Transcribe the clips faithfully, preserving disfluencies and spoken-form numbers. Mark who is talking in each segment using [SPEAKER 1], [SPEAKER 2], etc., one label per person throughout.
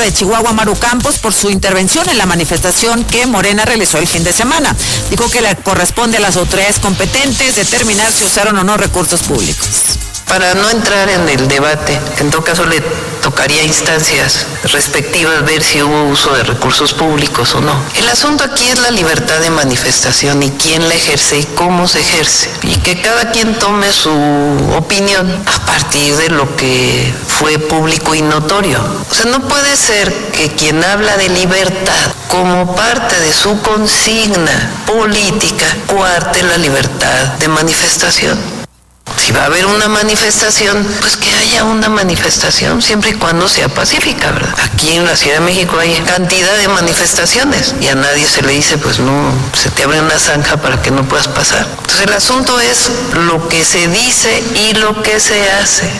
[SPEAKER 1] de Chihuahua, Maru Campos, por su intervención en la manifestación que Morena realizó el fin de semana. Dijo que le corresponde a las autoridades competentes determinar si usaron o no recursos públicos.
[SPEAKER 2] Para no entrar en el debate, en todo caso le tocaría a instancias respectivas ver si hubo uso de recursos públicos o no. El asunto aquí es la libertad de manifestación y quién la ejerce y cómo se ejerce. Y que cada quien tome su opinión a partir de lo que fue público y notorio. O sea, no puede ser que quien habla de libertad como parte de su consigna política coarte la libertad de manifestación. Si va a haber una manifestación, pues que haya una manifestación, siempre y cuando sea pacífica, ¿verdad? Aquí en la Ciudad de México hay cantidad de manifestaciones y a nadie se le dice, pues no, se te abre una zanja para que no puedas pasar. Entonces el asunto es lo que se dice y lo que se hace.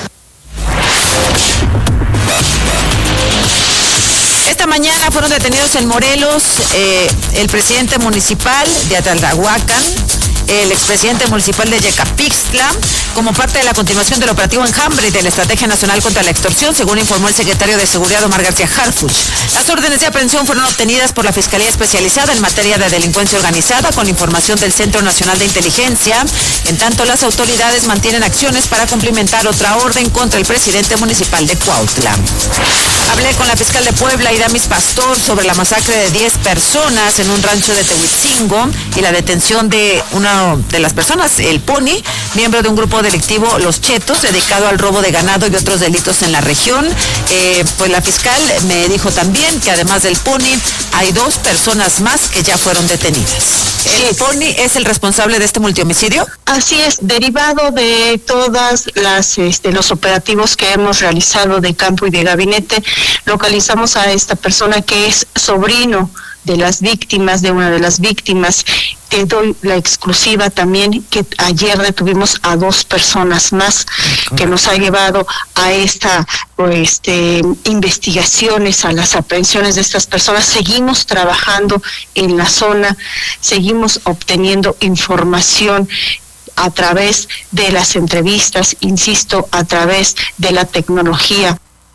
[SPEAKER 1] Esta mañana fueron detenidos en Morelos eh, el presidente municipal de Ataldahuacan, el expresidente municipal de Yecapixtla, como parte de la continuación del operativo Enjambre y de la Estrategia Nacional contra la Extorsión, según informó el secretario de Seguridad, Omar García Harfuch. Las órdenes de aprehensión fueron obtenidas por la Fiscalía Especializada en Materia de Delincuencia Organizada con información del Centro Nacional de Inteligencia. En tanto, las autoridades mantienen acciones para cumplimentar otra orden contra el presidente municipal de Cuautla. Hablé con la fiscal de Puebla, Iramis Pastor, sobre la masacre de diez personas en un rancho de Tehuitzingo y la detención de una de las personas, el Pony, miembro de un grupo delictivo, Los Chetos, dedicado al robo de ganado y otros delitos en la región. Eh, pues la fiscal me dijo también que además del Pony hay dos personas más que ya fueron detenidas. ¿El Pony es el responsable de este multihomicidio?
[SPEAKER 3] Así es, derivado de todas las este, los operativos que hemos realizado de campo y de gabinete, localizamos a esta persona que es sobrino de las víctimas, de una de las víctimas. Te doy la exclusiva también que ayer detuvimos a dos personas más, que nos ha llevado a esta este, investigaciones, a las aprehensiones de estas personas. Seguimos trabajando en la zona, seguimos obteniendo información a través de las entrevistas, insisto, a través de la tecnología.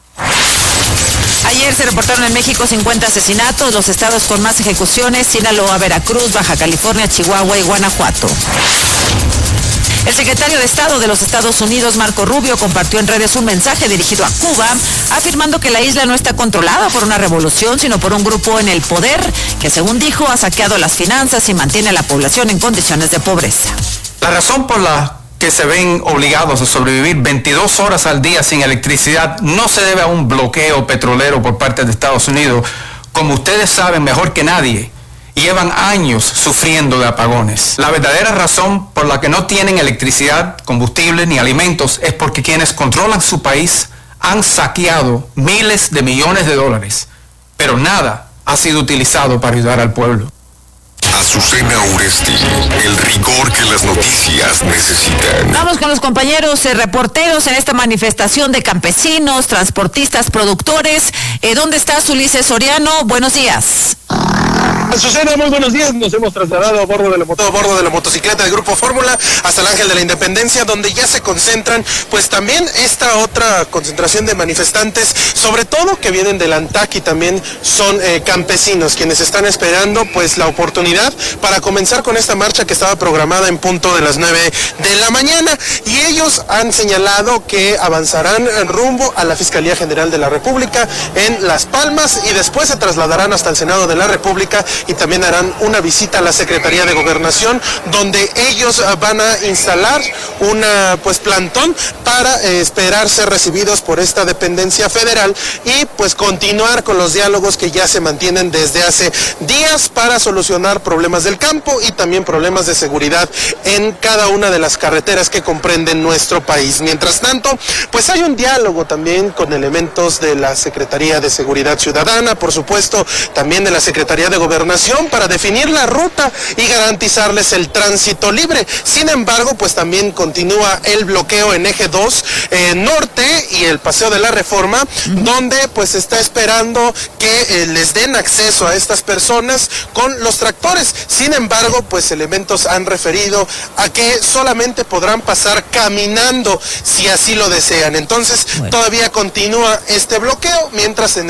[SPEAKER 1] Ayer se reportaron en México cincuenta asesinatos, los estados con más ejecuciones: Sinaloa, Veracruz, Baja California, Chihuahua y Guanajuato. El secretario de Estado de los Estados Unidos, Marco Rubio, compartió en redes un mensaje dirigido a Cuba, afirmando que la isla no está controlada por una revolución, sino por un grupo en el poder que, según dijo, ha saqueado las finanzas y mantiene a la población en condiciones de pobreza.
[SPEAKER 4] La razón por la que se ven obligados a sobrevivir veintidós horas al día sin electricidad no se debe a un bloqueo petrolero por parte de Estados Unidos. Como ustedes saben mejor que nadie, llevan años sufriendo de apagones. La verdadera razón por la que no tienen electricidad, combustible ni alimentos es porque quienes controlan su país han saqueado miles de millones de dólares, pero nada ha sido utilizado para ayudar al pueblo.
[SPEAKER 5] Azucena Uresti, el rigor que las noticias necesitan.
[SPEAKER 1] Vamos con los compañeros eh, reporteros en esta manifestación de campesinos, transportistas, productores. Eh, ¿Dónde está Ulises Soriano? Buenos días.
[SPEAKER 6] Azucena, muy buenos días. Nos hemos trasladado a bordo de la, moto, a bordo de la motocicleta del Grupo Fórmula hasta el Ángel de la Independencia, donde ya se concentran, pues también esta otra concentración de manifestantes, sobre todo que vienen del ANTAC y también son eh, campesinos, quienes están esperando pues la oportunidad para comenzar con esta marcha que estaba programada en punto de las nueve de la mañana, y ellos han señalado que avanzarán rumbo a la Fiscalía General de la República en Las Palmas y después se trasladarán hasta el Senado de la República y también harán una visita a la Secretaría de Gobernación, donde ellos van a instalar una pues plantón para eh, esperar ser recibidos por esta dependencia federal y pues continuar con los diálogos que ya se mantienen desde hace días para solucionar problemas del campo y también problemas de seguridad en cada una de las carreteras que comprenden nuestro país. Mientras tanto, pues hay un diálogo también con elementos de la Secretaría de Seguridad Ciudadana, por supuesto también de la Secretaría de Gobernación, para definir la ruta y garantizarles el tránsito libre. Sin embargo, pues también continúa el bloqueo en eje dos eh, norte y el Paseo de la Reforma, uh-huh. donde pues se está esperando que eh, les den acceso a estas personas con los tractores. Sin embargo, pues elementos han referido a que solamente podrán pasar caminando si así lo desean. Entonces, bueno, todavía continúa este bloqueo, mientras en